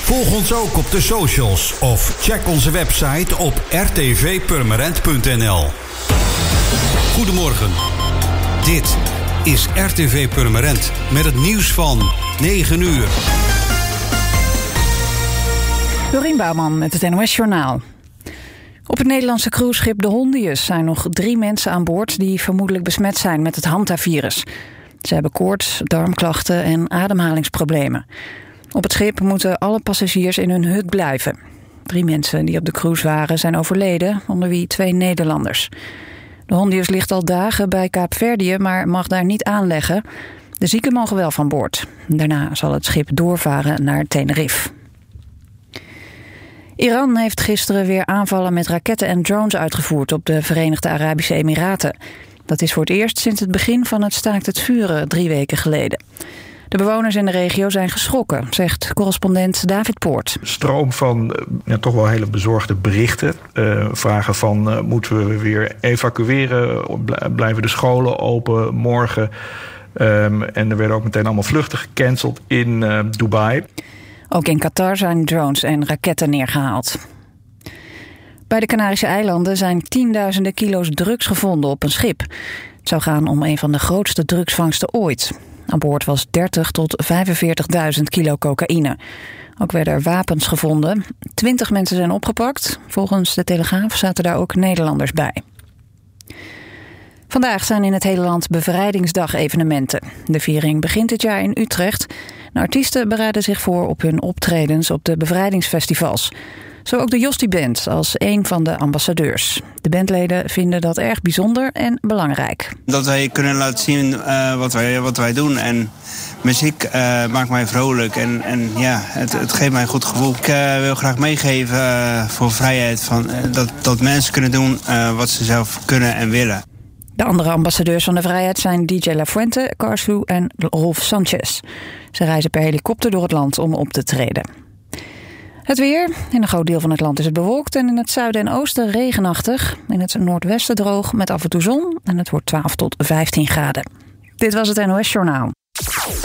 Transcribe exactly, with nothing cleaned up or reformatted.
Volg ons ook op de socials of check onze website op r t v purmerend punt n l. Goedemorgen. Dit is R T V Purmerend met het nieuws van negen uur. Dorien Bouwman met het N O S-journaal. Op het Nederlandse cruiseschip de Hondius zijn nog drie mensen aan boord die vermoedelijk besmet zijn met het hantavirus. Ze hebben koorts, darmklachten en ademhalingsproblemen. Op het schip moeten alle passagiers in hun hut blijven. Drie mensen die op de cruise waren zijn overleden, onder wie twee Nederlanders. De Hondius ligt al dagen bij Kaapverdië, maar mag daar niet aanleggen. De zieken mogen wel van boord. Daarna zal het schip doorvaren naar Tenerife. Iran heeft gisteren weer aanvallen met raketten en drones uitgevoerd op de Verenigde Arabische Emiraten. Dat is voor het eerst sinds het begin van het staakt het vuren drie weken geleden. De bewoners in de regio zijn geschrokken, zegt correspondent David Poort. Stroom van ja, toch wel hele bezorgde berichten. Uh, vragen van, uh, moeten we weer evacueren? Blijven de scholen open morgen? Um, en er werden ook meteen allemaal vluchten gecanceld in uh, Dubai. Ook in Qatar zijn drones en raketten neergehaald. Bij de Canarische eilanden zijn tienduizenden kilo's drugs gevonden op een schip. Het zou gaan om een van de grootste drugsvangsten ooit. Aan boord was dertig tot vijfenveertigduizend kilo cocaïne. Ook werden er wapens gevonden. Twintig mensen zijn opgepakt. Volgens de Telegraaf zaten daar ook Nederlanders bij. Vandaag zijn in het hele land bevrijdingsdag-evenementen. De viering begint dit jaar in Utrecht. De artiesten bereiden zich voor op hun optredens op de bevrijdingsfestivals. Zo ook de Jostie Band als een van de ambassadeurs. De bandleden vinden dat erg bijzonder en belangrijk. Dat wij kunnen laten zien uh, wat, wij, wat wij doen. En muziek uh, maakt mij vrolijk en, en ja, het, het geeft mij een goed gevoel. Ik uh, wil graag meegeven uh, voor vrijheid. Van, uh, dat, dat mensen kunnen doen uh, wat ze zelf kunnen en willen. De andere ambassadeurs van de vrijheid zijn D J La Fuente, Karslu en Rolf Sanchez. Ze reizen per helikopter door het land om op te treden. Het weer. In een groot deel van het land is het bewolkt en in het zuiden en oosten regenachtig. In het noordwesten droog met af en toe zon en het wordt twaalf tot vijftien graden. Dit was het N O S-journaal.